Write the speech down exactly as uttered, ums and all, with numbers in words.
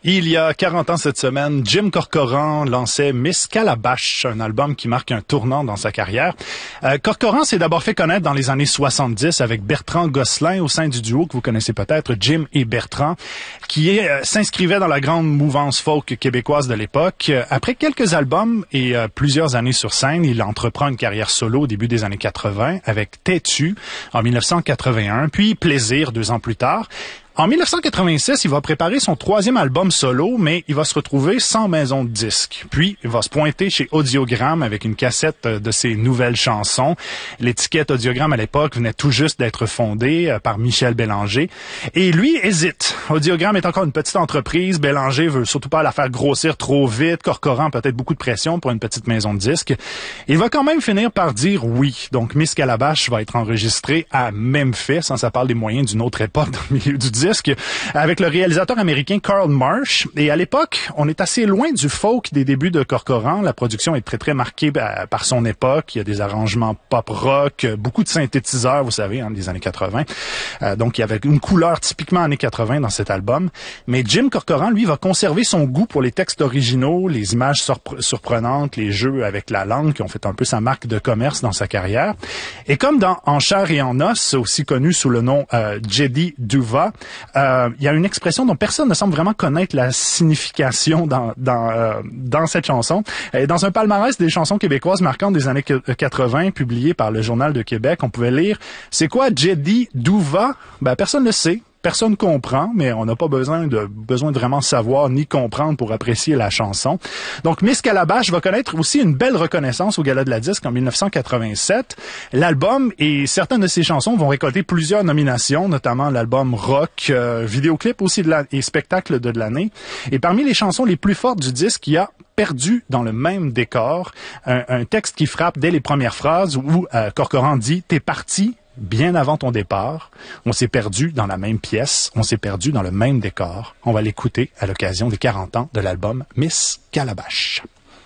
Il y a quarante ans cette semaine, Jim Corcoran lançait Miss Calabash, un album qui marque un tournant dans sa carrière. Euh, Corcoran s'est d'abord fait connaître dans les années soixante-dix avec Bertrand Gosselin au sein du duo que vous connaissez peut-être, Jim et Bertrand, qui est, euh, s'inscrivait dans la grande mouvance folk québécoise de l'époque. Après quelques albums et euh, plusieurs années sur scène, il entreprend une carrière solo au début des années quatre-vingts avec Têtu en dix-neuf cent quatre-vingt-un, puis Plaisir deux ans plus tard. En dix-neuf cent quatre-vingt-six, il va préparer son troisième album solo, mais il va se retrouver sans maison de disque. Puis, il va se pointer chez Audiogramme avec une cassette de ses nouvelles chansons. L'étiquette Audiogramme, à l'époque, venait tout juste d'être fondée par Michel Bélanger. Et lui hésite. Audiogramme est encore une petite entreprise. Bélanger veut surtout pas la faire grossir trop vite. Corcoran a peut-être beaucoup de pression pour une petite maison de disque. Il va quand même finir par dire oui. Donc, Miss Calabash va être enregistrée à Memphis. Hein, ça parle des moyens d'une autre époque dans le milieu du disque. Avec le réalisateur américain Carl Marsh. Et à l'époque, on est assez loin du folk des débuts de Corcoran. La production est très, très marquée par son époque. Il y a des arrangements pop-rock, beaucoup de synthétiseurs, vous savez, hein, des années quatre-vingts. Euh, donc, il y avait une couleur typiquement années quatre-vingts dans cet album. Mais Jim Corcoran, lui, va conserver son goût pour les textes originaux, les images surpre- surprenantes, les jeux avec la langue qui ont fait un peu sa marque de commerce dans sa carrière. Et comme dans En chair et en os, aussi connu sous le nom euh, Jedi Duva, Euh, il y a une expression dont personne ne semble vraiment connaître la signification dans dans euh, dans cette chanson. Et dans un palmarès des chansons québécoises marquantes des années quatre-vingts, publié par le Journal de Québec, on pouvait lire « C'est quoi Jedi Duva ?» Ben, personne ne sait. Personne comprend, mais on n'a pas besoin de besoin de vraiment savoir ni comprendre pour apprécier la chanson. Donc, Miss Calabash va connaître aussi une belle reconnaissance au Gala de la Disque en dix-neuf cent quatre-vingt-sept. L'album et certaines de ses chansons vont récolter plusieurs nominations, notamment l'album rock, euh, vidéoclip aussi de la, et spectacle de, de l'année. Et parmi les chansons les plus fortes du disque, il y a Perdu dans le même décor, un, un texte qui frappe dès les premières phrases où euh, Corcoran dit « T'es parti ». Bien avant ton départ, on s'est perdu dans la même pièce, on s'est perdu dans le même décor. On va l'écouter à l'occasion des quarante ans de l'album Miss Calabash.